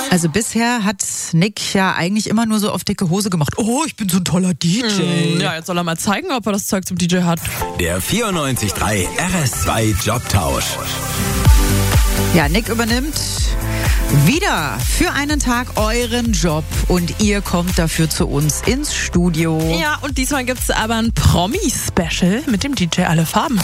Also bisher hat Nick ja eigentlich immer nur so auf dicke Hose gemacht. Oh, ich bin so ein toller DJ. Ja, jetzt soll er mal zeigen, ob er das Zeug zum DJ hat. Der 94.3 RS2 Jobtausch. Ja, Nick übernimmt wieder für einen Tag euren Job und ihr kommt dafür zu uns ins Studio. Ja, und diesmal gibt's aber ein Promi-Special mit dem DJ Alle Farben.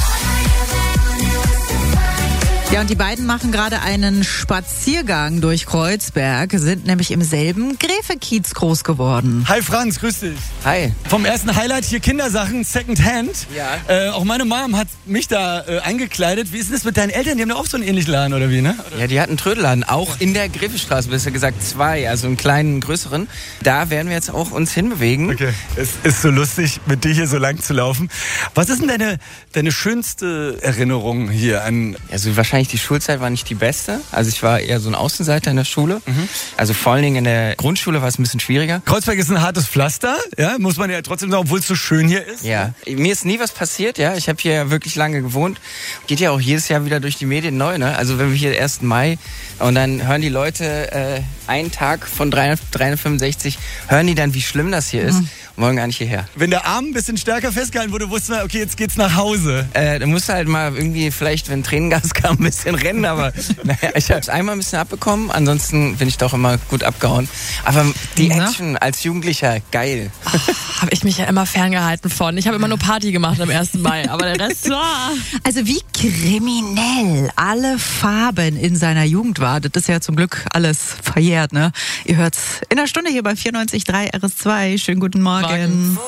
Ja, und die beiden machen gerade einen Spaziergang durch Kreuzberg, sind nämlich im selben Gräfe-Kiez groß geworden. Hi Franz, grüß dich. Hi. Vom ersten Highlight hier Kindersachen, Secondhand. Ja. Auch meine Mom hat mich da eingekleidet. Wie ist denn das mit deinen Eltern? Die haben da auch so einen ähnlichen Laden, oder wie, ne? Ja, die hatten einen Trödelladen, auch in der Griffestraße, besser gesagt 2, also einen kleinen, größeren. Da werden wir jetzt auch uns hinbewegen. Okay, es ist so lustig, mit dir hier so lang zu laufen. Was ist denn deine schönste Erinnerung hier an... Also wahrscheinlich die Schulzeit war nicht die beste. Also ich war eher so ein Außenseiter in der Schule. Also vor allen Dingen in der Grundschule war es ein bisschen schwieriger. Kreuzberg ist ein hartes Pflaster, ja, muss man ja trotzdem sagen, obwohl es so schön hier ist. Ja, mir ist nie was passiert, ja. Ich habe hier wirklich lange gewohnt. Geht ja auch jedes Jahr wieder durch die Medien neu, ne? Also wenn wir hier 1. Mai und dann hören die Leute einen Tag von 365, hören die dann, wie schlimm das hier ist und wollen gar nicht hierher. Wenn der Arm ein bisschen stärker festgehalten wurde, wusste man, okay, jetzt geht's nach Hause. Da musst du halt mal irgendwie vielleicht, wenn Tränengas kam, ein bisschen rennen, aber naja, ich habe es einmal ein bisschen abbekommen, ansonsten bin ich doch immer gut abgehauen. Aber die Action als Jugendlicher, geil. Habe ich mich ja immer ferngehalten von. Ich habe immer nur Party gemacht am 1. Mai, aber der Rest war... Also wie kriminell Alle Farben in seiner Jugend war. Das ist ja zum Glück alles verjährt, ne? Ihr hört's in der Stunde hier bei 94.3 RS2. Schönen guten Morgen.